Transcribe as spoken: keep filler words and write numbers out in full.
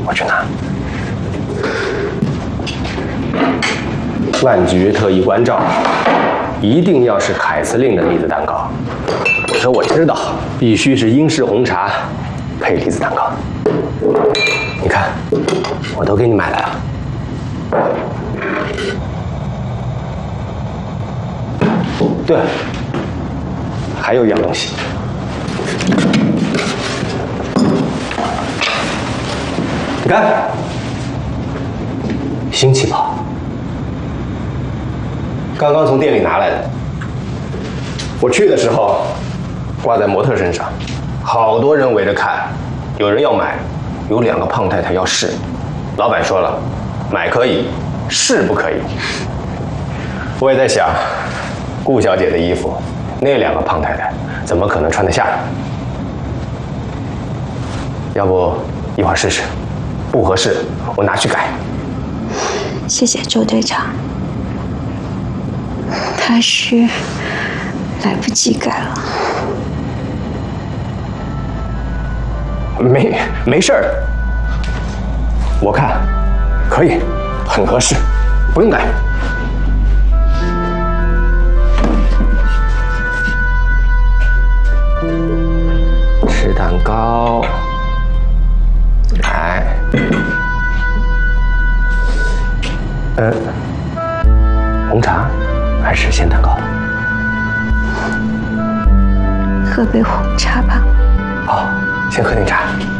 我去拿。万局特意关照，一定要是凯司令的栗子蛋糕。我说我知道，必须是英式红茶配栗子蛋糕。你看，我都给你买来了。对了，还有一样东西。你看，新旗袍，刚刚从店里拿来的。我去的时候挂在模特身上，好多人围着看，有人要买，有两个胖太太要试。老板说了，买可以，试不可以。我也在想，顾小姐的衣服，那两个胖太太怎么可能穿得下？要不一会儿试试，不合适我拿去改。 谢谢周队长，他是来不及改了。 没没事儿，我看可以，很合适，不用改。吃蛋糕，来，呃，红茶还是鲜蛋糕？ 喝杯红茶吧。 好，先喝点茶。